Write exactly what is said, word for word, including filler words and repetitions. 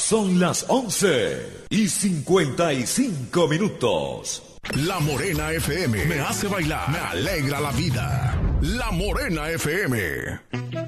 Son las once y cincuenta y cinco minutos. La Morena F M me hace bailar, me alegra la vida. La Morena F M.